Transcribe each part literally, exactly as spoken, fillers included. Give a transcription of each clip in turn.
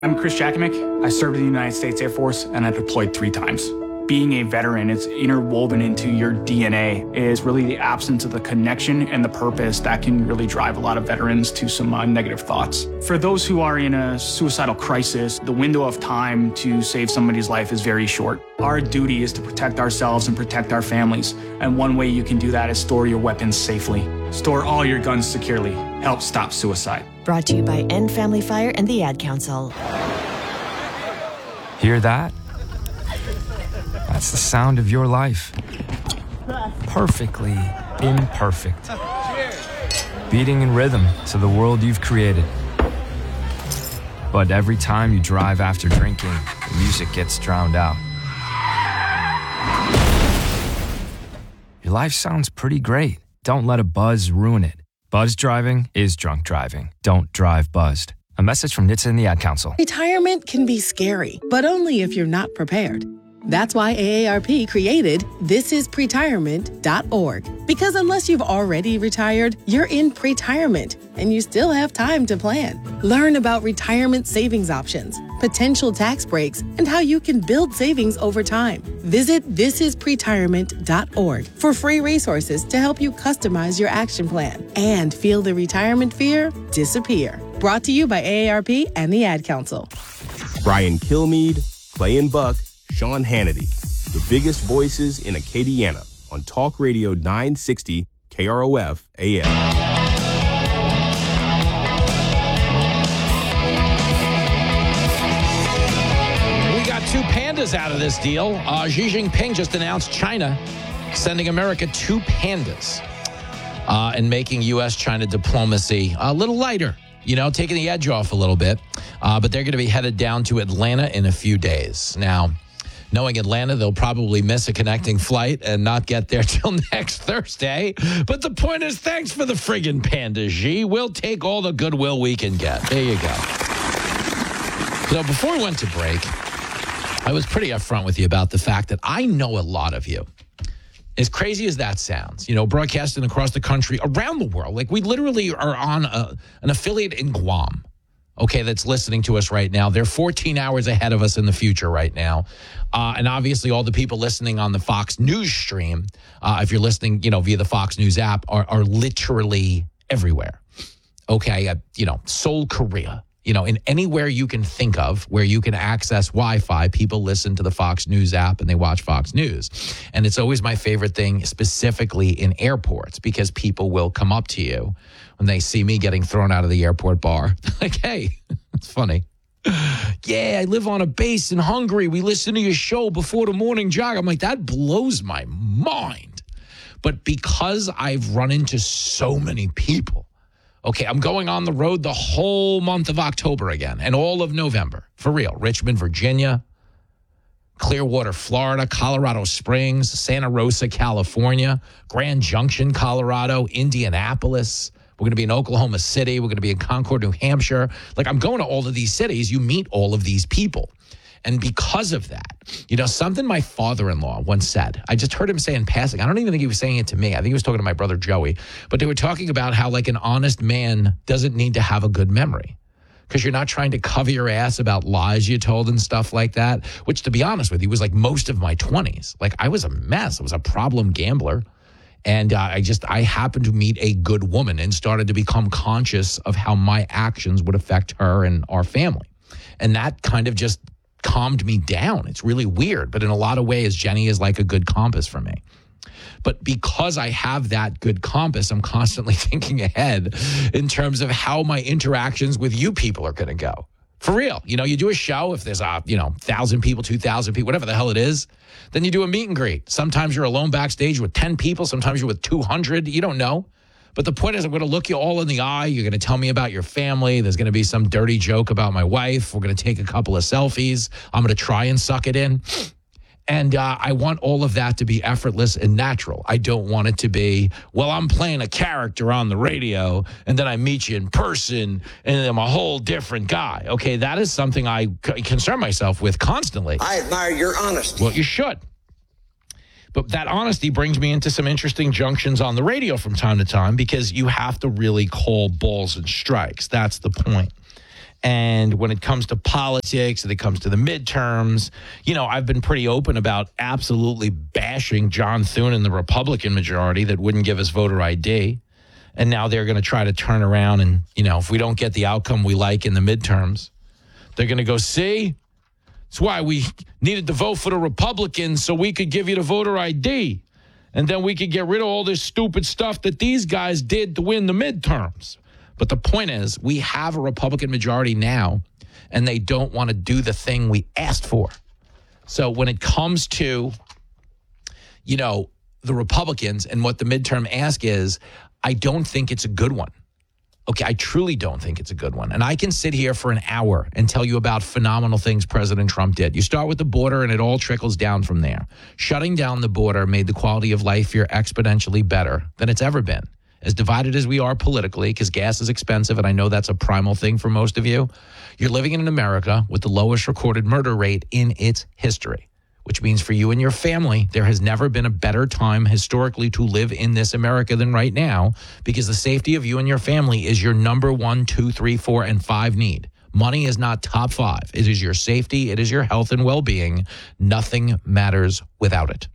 I'm Chris Jakomick. I served in the United States Air Force and I deployed three times. Being a veteran, it's interwoven into your D N A, is really the absence of the connection and the purpose that can really drive a lot of veterans to some uh, negative thoughts. For those who are in a suicidal crisis, the window of time to save somebody's life is very short. Our duty is to protect ourselves and protect our families. And one way you can do that is store your weapons safely. Store all your guns securely. Help stop suicide. Brought to you by End Family Fire and the Ad Council. Hear that? That's the sound of your life. Perfectly imperfect. Beating in rhythm to the world you've created. But every time you drive after drinking, the music gets drowned out. Your life sounds pretty great. Don't let a buzz ruin it. Buzz driving is drunk driving. Don't drive buzzed. A message from N H T S A and the Ad Council. Retirement can be scary, but only if you're not prepared. That's why A A R P created this is pretirement dot org. Because unless you've already retired, you're in pretirement, and you still have time to plan. Learn about retirement savings options, potential tax breaks, and how you can build savings over time. Visit this is pretirement dot org for free resources to help you customize your action plan and feel the retirement fear disappear. Brought to you by A A R P and the Ad Council. Brian Kilmeade, Clay and Buck, Sean Hannity, the biggest voices in Acadiana on Talk Radio nine sixty K R O F A M. We got two pandas out of this deal. Uh, Xi Jinping just announced China sending America two pandas uh, and making U S China diplomacy a little lighter, you know, taking the edge off a little bit. Uh, but they're going to be headed down to Atlanta in a few days. Now, knowing Atlanta, they'll probably miss a connecting flight and not get there till next Thursday. But the point is, thanks for the friggin' panda, Xi. We'll take all the goodwill we can get. There you go. So before we went to break, I was pretty upfront with you about the fact that I know a lot of you. As crazy as that sounds, you know, broadcasting across the country, around the world. Like, we literally are on a, an affiliate in Guam. Okay, that's listening to us right now. They're fourteen hours ahead of us in the future right now. Uh, and obviously all the people listening on the Fox News stream, uh, if you're listening, you know, via the Fox News app, are, are literally everywhere. Okay, uh, you know, Seoul, Korea, you know, in anywhere you can think of where you can access Wi-Fi, people listen to the Fox News app and they watch Fox News. And it's always my favorite thing, specifically in airports, because people will come up to you when they see me getting thrown out of the airport bar. Like, hey, it's funny. Yeah, I live on a base in Hungary. We listen to your show before the morning jog. I'm like, that blows my mind. But because I've run into so many people, okay, I'm going on the road the whole month of October again and all of November. For real. Richmond, Virginia, Clearwater, Florida, Colorado Springs, Santa Rosa, California, Grand Junction, Colorado, Indianapolis. We're going to be in Oklahoma City. We're going to be in Concord, New Hampshire. Like, I'm going to all of these cities. You meet all of these people. And because of that, you know, something my father-in-law once said, I just heard him say in passing. I don't even think he was saying it to me. I think he was talking to my brother Joey. But they were talking about how, like, an honest man doesn't need to have a good memory because you're not trying to cover your ass about lies you told and stuff like that, which, to be honest with you, was like most of my twenties. Like, I was a mess. I was a problem gambler. And uh, I just, I happened to meet a good woman and started to become conscious of how my actions would affect her and our family. And that kind of just calmed me down. It's really weird. But in a lot of ways, Jenny is like a good compass for me. But because I have that good compass, I'm constantly thinking ahead in terms of how my interactions with you people are going to go. For real. You know, you do a show, if there's a, you know, one thousand people, two thousand people, whatever the hell it is, then you do a meet and greet. Sometimes you're alone backstage with ten people. Sometimes you're with two hundred. You don't know. But the point is, I'm going to look you all in the eye. You're going to tell me about your family. There's going to be some dirty joke about my wife. We're going to take a couple of selfies. I'm going to try and suck it in. And uh, I want all of that to be effortless and natural. I don't want it to be, well, I'm playing a character on the radio, and then I meet you in person, and I'm a whole different guy. Okay, that is something I c- concern myself with constantly. I admire your honesty. Well, you should. But that honesty brings me into some interesting junctions on the radio from time to time because you have to really call balls and strikes. That's the point. And when it comes to politics and it comes to the midterms, you know, I've been pretty open about absolutely bashing John Thune and the Republican majority that wouldn't give us voter I D. And now they're going to try to turn around and, you know, if we don't get the outcome we like in the midterms, they're going to go, see, that's why we needed to vote for the Republicans so we could give you the voter I D. And then we could get rid of all this stupid stuff that these guys did to win the midterms. But the point is, we have a Republican majority now, and they don't want to do the thing we asked for. So when it comes to, you know, the Republicans and what the midterm ask is, I don't think it's a good one. Okay, I truly don't think it's a good one. And I can sit here for an hour and tell you about phenomenal things President Trump did. You start with the border, and it all trickles down from there. Shutting down the border made the quality of life here exponentially better than it's ever been. As divided as we are politically, because gas is expensive, and I know that's a primal thing for most of you, you're living in America with the lowest recorded murder rate in its history, which means for you and your family, there has never been a better time historically to live in this America than right now, because the safety of you and your family is your number one, two, three, four, and five need. Money is not top five. It is your safety. It is your health and well-being. Nothing matters without it.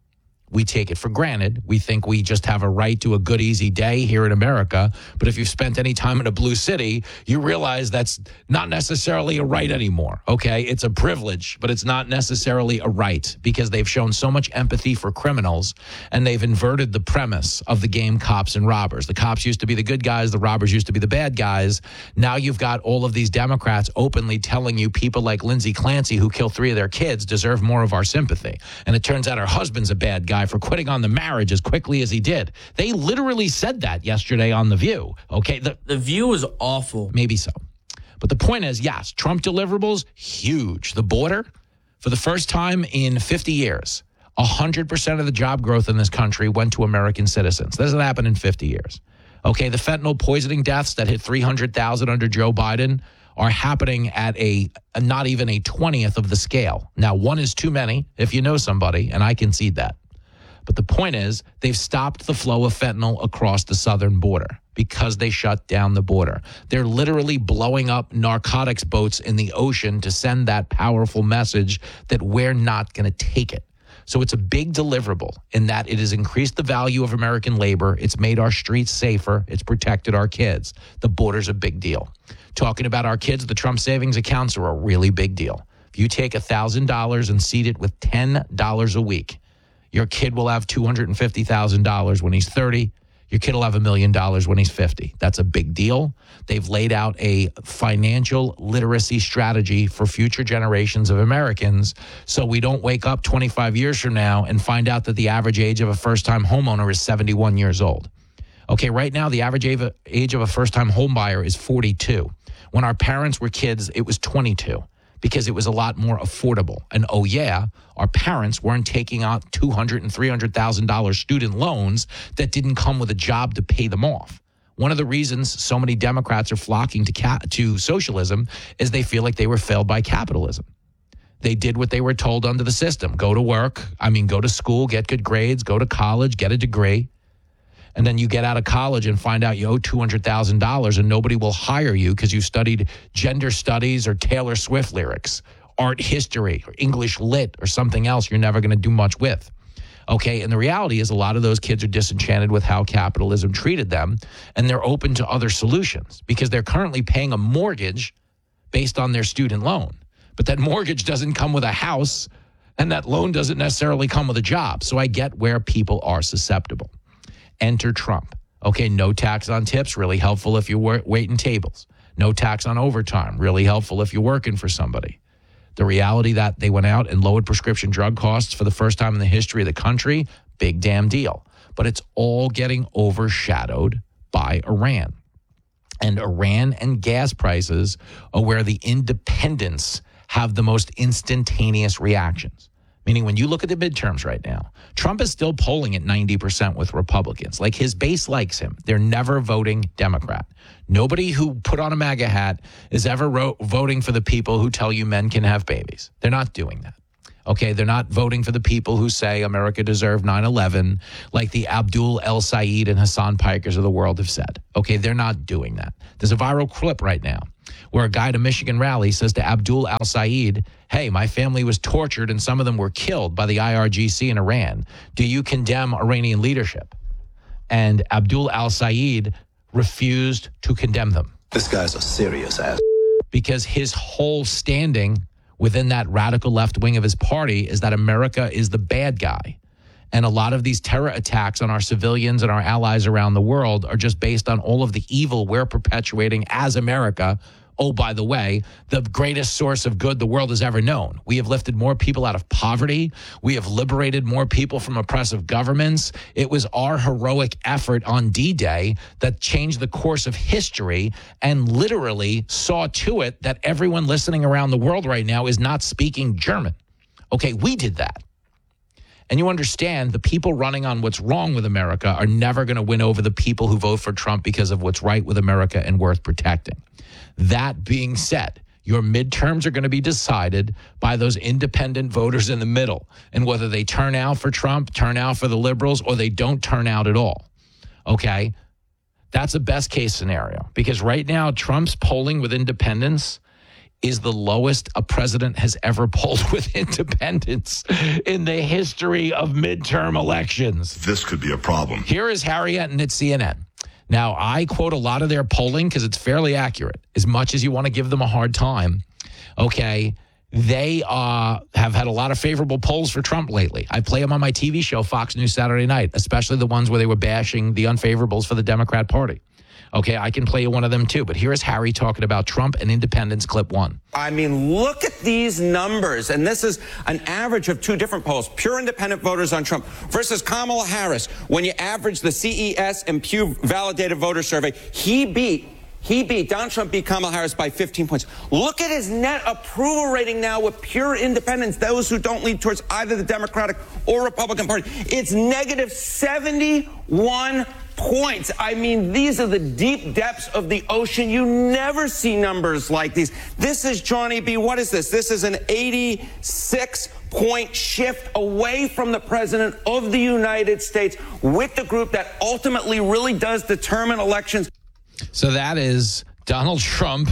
We take it for granted. We think we just have a right to a good, easy day here in America. But if you've spent any time in a blue city, you realize that's not necessarily a right anymore, okay? It's a privilege, but it's not necessarily a right, because they've shown so much empathy for criminals, and they've inverted the premise of the game cops and robbers. The cops used to be the good guys. The robbers used to be the bad guys. Now you've got all of these Democrats openly telling you people like Lindsay Clancy, who killed three of their kids, deserve more of our sympathy. And it turns out her husband's a bad guy for quitting on the marriage as quickly as he did. They literally said that yesterday on The View. Okay, the, the View is awful. Maybe so. But the point is, yes, Trump deliverables, huge. The border, for the first time in fifty years, one hundred percent of the job growth in this country went to American citizens. That doesn't happen in fifty years. Okay, the fentanyl poisoning deaths that hit three hundred thousand under Joe Biden are happening at a, a not even a twentieth of the scale. Now, one is too many if you know somebody, and I concede that. But the point is, they've stopped the flow of fentanyl across the southern border because they shut down the border. They're literally blowing up narcotics boats in the ocean to send that powerful message that we're not going to take it. So it's a big deliverable in that it has increased the value of American labor. It's made our streets safer. It's protected our kids. The border's a big deal. Talking about our kids, the Trump savings accounts are a really big deal. If you take one thousand dollars and seed it with ten dollars a week, your kid will have two hundred fifty thousand dollars when he's thirty. Your kid will have a million dollars when he's fifty. That's a big deal. They've laid out a financial literacy strategy for future generations of Americans, so we don't wake up twenty-five years from now and find out that the average age of a first-time homeowner is seventy-one years old. Okay, right now, the average age of a first-time home buyer is forty-two. When our parents were kids, it was twenty-two. Because it was a lot more affordable. And oh yeah, our parents weren't taking out two hundred thousand dollars and three hundred thousand dollars student loans that didn't come with a job to pay them off. One of the reasons so many Democrats are flocking to ca- to socialism is they feel like they were failed by capitalism. They did what they were told under the system. Go to work, I mean, go to school, get good grades, go to college, get a degree. And then you get out of college and find out you owe two hundred thousand dollars and nobody will hire you because you studied gender studies or Taylor Swift lyrics, art history, or English lit, or something else you're never going to do much with. Okay, and the reality is a lot of those kids are disenchanted with how capitalism treated them, and they're open to other solutions because they're currently paying a mortgage based on their student loan. But that mortgage doesn't come with a house, and that loan doesn't necessarily come with a job. So I get where people are susceptible. Enter Trump. Okay, no tax on tips, really helpful if you're waiting tables. No tax on overtime, really helpful if you're working for somebody. The reality that they went out and lowered prescription drug costs for the first time in the history of the country, big damn deal. But it's all getting overshadowed by Iran. And Iran and gas prices are where the independents have the most instantaneous reactions. Meaning when you look at the midterms right now, Trump is still polling at ninety percent with Republicans. Like his base likes him. They're never voting Democrat. Nobody who put on a MAGA hat is ever ro- voting for the people who tell you men can have babies. They're not doing that. Okay, they're not voting for the people who say America deserved nine eleven, like the Abdul El Sayed and Hassan Pikers of the world have said. Okay, they're not doing that. There's a viral clip right now where a guy at a Michigan rally says to Abdul El Sayed, hey, my family was tortured and some of them were killed by the I R G C in Iran. Do you condemn Iranian leadership? And Abdul El Sayed refused to condemn them. This guy's a serious ass. Because his whole standing within that radical left wing of his party is that America is the bad guy. And a lot of these terror attacks on our civilians and our allies around the world are just based on all of the evil we're perpetuating as America. Oh, by the way, the greatest source of good the world has ever known. We have lifted more people out of poverty. We have liberated more people from oppressive governments. It was our heroic effort on D-Day that changed the course of history and literally saw to it that everyone listening around the world right now is not speaking German. Okay, we did that. And you understand the people running on what's wrong with America are never going to win over the people who vote for Trump because of what's right with America and worth protecting. That being said, your midterms are going to be decided by those independent voters in the middle. And whether they turn out for Trump, turn out for the liberals, or they don't turn out at all. Okay? That's a best case scenario. Because right now, Trump's polling with independents is the lowest a president has ever polled with independents in the history of midterm elections. This could be a problem. Here is Harry Enton at C N N. Now, I quote a lot of their polling because it's fairly accurate, as much as you want to give them a hard time. Okay, they uh, have had a lot of favorable polls for Trump lately. I play them on my T V show, Fox News Saturday Night, especially the ones where they were bashing the unfavorables for the Democrat Party. Okay, I can play you one of them too. But here's Harry talking about Trump and independents, clip one. I mean, look at these numbers. And this is an average of two different polls. Pure independent voters on Trump versus Kamala Harris. When you average the C E S and Pew validated voter survey, he beat He beat, Donald Trump beat Kamala Harris by fifteen points. Look at his net approval rating now with pure independents, those who don't lean towards either the Democratic or Republican Party. It's negative seventy-one points. I mean, these are the deep depths of the ocean. You never see numbers like these. This is, Johnny B., what is this? This is an eighty-six point shift away from the president of the United States with the group that ultimately really does determine elections. So that is Donald Trump,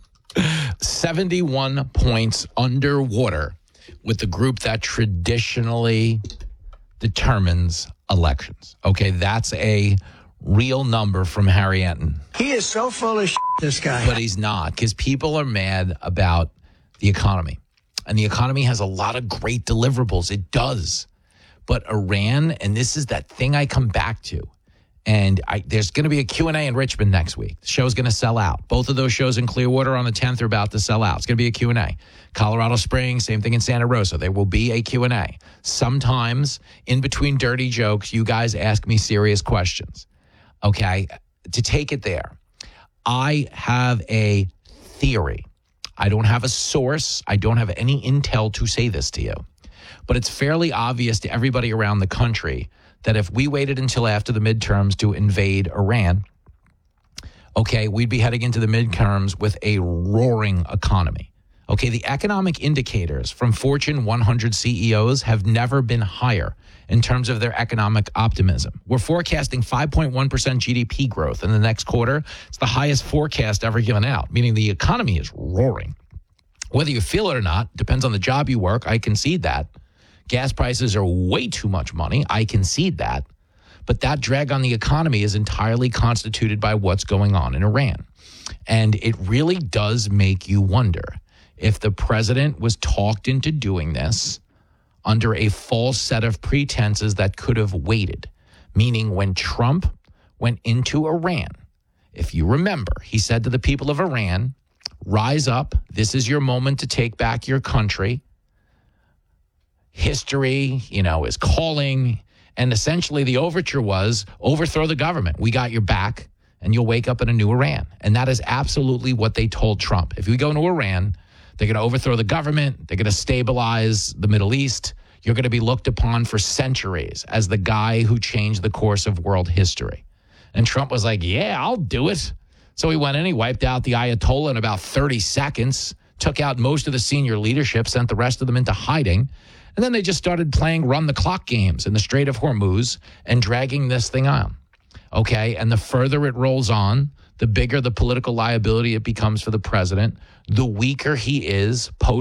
seventy-one points underwater with the group that traditionally determines elections. Okay, that's a real number from Harry Enton. He is so full of shit, this guy. But he's not, because people are mad about the economy. And the economy has a lot of great deliverables. It does. But Iran, and this is that thing I come back to, and I, there's going to be a Q and A in Richmond next week. The show's going to sell out. Both of those shows in Clearwater on the tenth are about to sell out. It's going to be a Q and A. Colorado Springs, same thing in Santa Rosa. There will be a Q and A. Sometimes in between dirty jokes, you guys ask me serious questions. Okay? To take it there, I have a theory. I don't have a source. I don't have any intel to say this to you. But it's fairly obvious to everybody around the country that if we waited until after the midterms to invade Iran, okay, we'd be heading into the midterms with a roaring economy. Okay, the economic indicators from Fortune one hundred C E Os have never been higher in terms of their economic optimism. We're forecasting five point one percent G D P growth in the next quarter. It's the highest forecast ever given out, meaning the economy is roaring. Whether you feel it or not, depends on the job you work. I concede that. Gas prices are way too much money. I concede that. But that drag on the economy is entirely constituted by what's going on in Iran. And it really does make you wonder if the president was talked into doing this under a false set of pretenses that could have waited. Meaning when Trump went into Iran, if you remember, he said to the people of Iran, rise up. This is your moment to take back your country. History, you know, is calling. And essentially the overture was overthrow the government. We got your back and you'll wake up in a new Iran. And that is absolutely what they told Trump. If we go into Iran, they're going to overthrow the government. They're going to stabilize the Middle East. You're going to be looked upon for centuries as the guy who changed the course of world history. And Trump was like, yeah, I'll do it. So he went in, he wiped out the Ayatollah in about thirty seconds, took out most of the senior leadership, sent the rest of them into hiding. And then they just started playing run the clock games in the Strait of Hormuz and dragging this thing on. Okay. And the further it rolls on, the bigger the political liability it becomes for the president, the weaker he is post